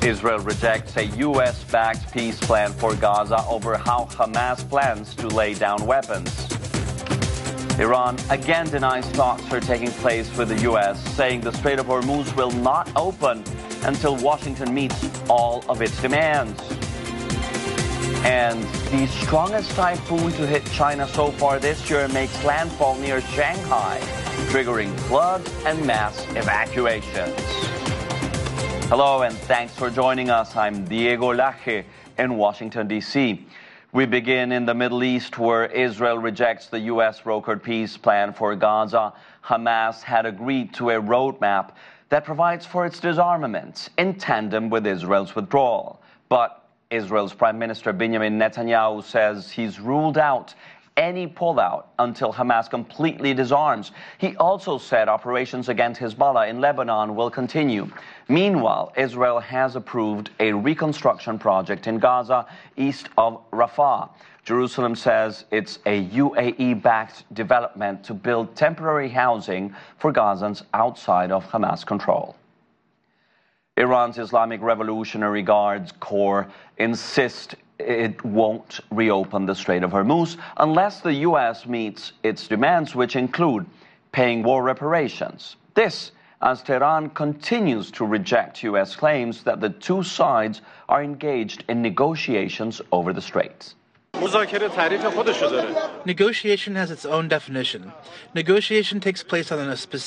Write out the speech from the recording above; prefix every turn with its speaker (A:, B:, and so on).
A: Israel rejects a U.S.-backed peace plan for Gaza over how Hamas plans to lay down weapons. Iran again denies talks are taking place with the U.S., saying the Strait of Hormuz will not open until Washington meets all of its demands. And the strongest typhoon to hit China so far this year makes landfall near Shanghai, triggering floods and mass evacuations. Hello and thanks for joining us. I'm Diego Laje in Washington, D.C. We begin in the Middle East, where Israel rejects the U.S.-brokered peace plan for Gaza. Hamas had agreed to a roadmap that provides for its disarmament in tandem with Israel's withdrawal. But Israel's Prime Minister Benjamin Netanyahu says he's ruled out any pullout until Hamas completely disarms. He also said operations against Hezbollah in Lebanon will continue. Meanwhile, Israel has approved a reconstruction project in Gaza, east of Rafah. Jerusalem says it's a UAE-backed development to build temporary housing for Gazans outside of Hamas control. Iran's Islamic Revolutionary Guards Corps insists it won't reopen the Strait of Hormuz unless the U.S. meets its demands, which include paying war reparations. This as Tehran continues to reject U.S. claims that the two sides are engaged in negotiations over the Straits.
B: Negotiation has its own definition. Negotiation takes place on a specific